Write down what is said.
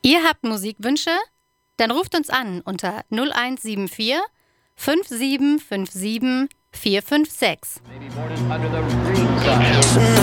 Ihr habt Musikwünsche? Dann ruft uns an unter 0174 5757 456.